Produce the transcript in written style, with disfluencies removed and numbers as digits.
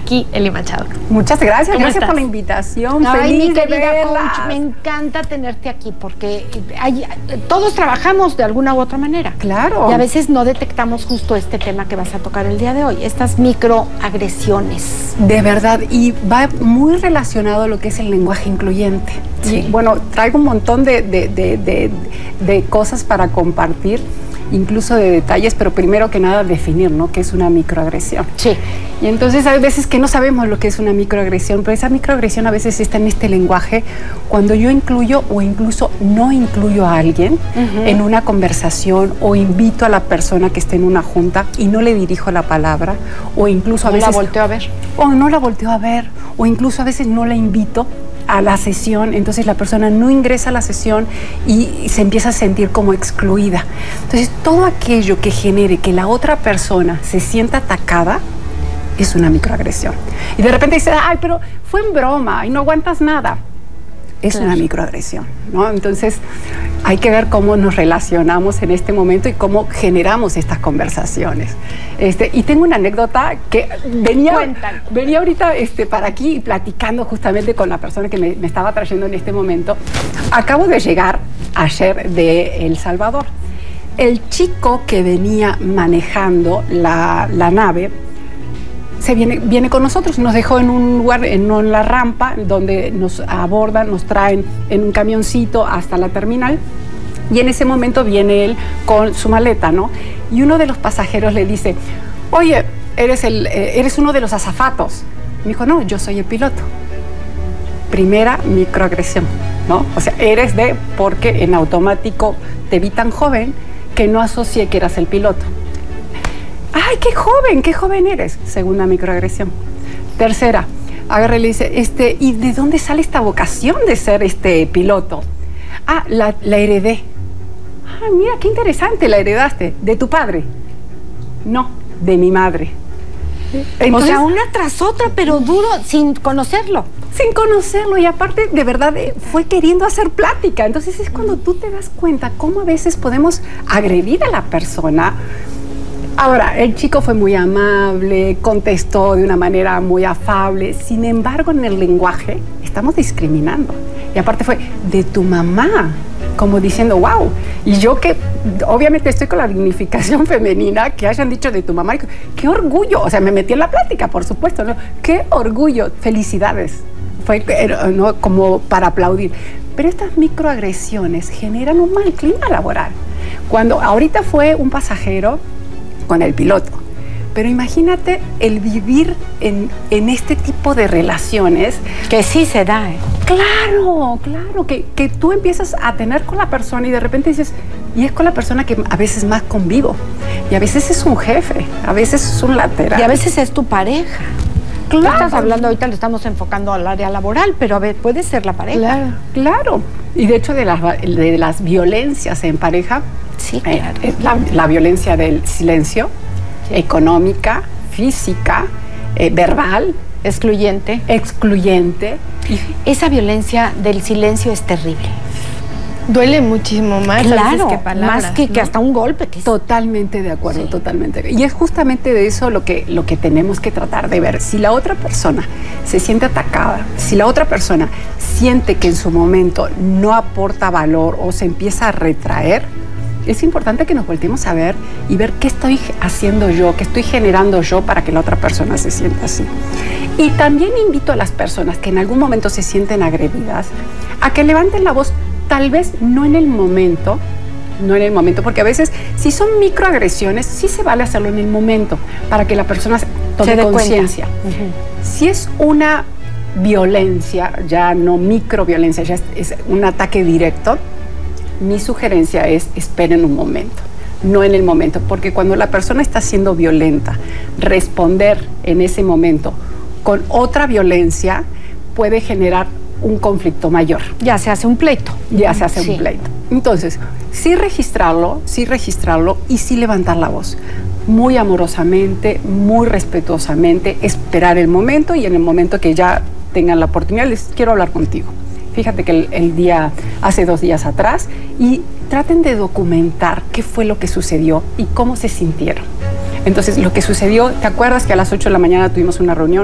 aquí, Eli Machado. Muchas gracias, gracias por la invitación. Ay, feliz mi de querida verlas. coach, me encanta tenerte aquí porque todos trabajamos de alguna u otra manera. Claro. Y a veces no detectamos justo este tema que vas a tocar el día de hoy, estas microagresiones. De verdad, y va muy relacionado a lo que es el lenguaje incluyente. Sí. Y, bueno, traigo un montón de cosas para compartir, incluso de detalles, pero primero que nada definir, ¿no?, qué es una microagresión. Sí. Y entonces hay veces que no sabemos lo que es una microagresión, pero esa microagresión a veces está en este lenguaje cuando yo incluyo o incluso no incluyo a alguien en una conversación, o invito a la persona que esté en una junta y no le dirijo la palabra, o incluso a veces... No la volteo a ver. O no la volteo a ver, o incluso a veces no la invito a la sesión, entonces la persona no ingresa a la sesión y se empieza a sentir como excluida. Entonces, todo aquello que genere que la otra persona se sienta atacada es una microagresión. Y de repente dice, ay, pero fue en broma y no aguantas nada. Es una microagresión, ¿no? Entonces, hay que ver cómo nos relacionamos en este momento y cómo generamos estas conversaciones. Y tengo una anécdota que venía ahorita para aquí platicando justamente con la persona que me estaba trayendo en este momento. Acabo de llegar ayer de El Salvador. El chico que venía manejando la nave viene con nosotros, nos dejó en un lugar, en la rampa, donde nos abordan, nos traen en un camioncito hasta la terminal, y en ese momento viene él con su maleta, ¿no? Y uno de los pasajeros le dice, oye, eres uno de los azafatos. Me dijo, no, yo soy el piloto. Primera microagresión, ¿no? O sea, porque en automático te vi tan joven que no asocié que eras el piloto. ¡Ay, qué joven eres! Segunda microagresión. Tercera, agarra y le dice, ¿y de dónde sale esta vocación de ser piloto? Ah, la heredé. Ah, mira, qué interesante, la heredaste. ¿De tu padre? No, de mi madre. Entonces, o sea, una tras otra, pero duro, sin conocerlo. Sin conocerlo, y aparte, de verdad, fue queriendo hacer plática. Entonces es cuando tú te das cuenta cómo a veces podemos agredir a la persona. Ahora, el chico fue muy amable, contestó de una manera muy afable. Sin embargo, en el lenguaje estamos discriminando. Y aparte fue de tu mamá, como diciendo, wow. Y yo que obviamente estoy con la dignificación femenina, que hayan dicho de tu mamá, qué orgullo. O sea, me metí en la plática, por supuesto, ¿no? Qué orgullo, felicidades. Fue, ¿no?, como para aplaudir. Pero estas microagresiones generan un mal clima laboral. Cuando ahorita fue un pasajero con el piloto, pero imagínate el vivir en este tipo de relaciones. Que sí se da, ¿eh? Claro, que tú empiezas a tener con la persona y de repente dices, y es con la persona que a veces más convivo, y a veces es un jefe, a veces es un lateral. Y a veces es tu pareja. Claro. Estás hablando ahorita, le estamos enfocando al área laboral, pero a ver, puede ser la pareja. Claro. Y de hecho de las violencias en pareja, sí, claro. La violencia del silencio, económica, física, verbal, excluyente. Esa violencia del silencio es terrible. Duele muchísimo más, claro, a veces que palabras, más que hasta un golpe. Totalmente de acuerdo, sí. Totalmente. Y es justamente de eso lo que tenemos que tratar de ver. Si la otra persona se siente atacada, si la otra persona siente que en su momento no aporta valor o se empieza a retraer, es importante que nos volteemos a ver y ver qué estoy haciendo yo, qué estoy generando yo para que la otra persona se sienta así. Y también invito a las personas que en algún momento se sienten agredidas a que levanten la voz. Tal vez no en el momento, porque a veces si son microagresiones, sí se vale hacerlo en el momento para que la persona tome conciencia. Si es una violencia, ya no microviolencia, ya es un ataque directo, mi sugerencia es esperen un momento, no en el momento, porque cuando la persona está siendo violenta, responder en ese momento con otra violencia puede generar un conflicto mayor. Ya se hace un pleito. Un pleito. Entonces, sí registrarlo y sí levantar la voz. Muy amorosamente, muy respetuosamente, esperar el momento y en el momento que ya tengan la oportunidad, les quiero hablar contigo. Fíjate que hace 2 días atrás, y traten de documentar qué fue lo que sucedió y cómo se sintieron. Entonces, lo que sucedió, ¿te acuerdas que a las 8 de la mañana tuvimos una reunión?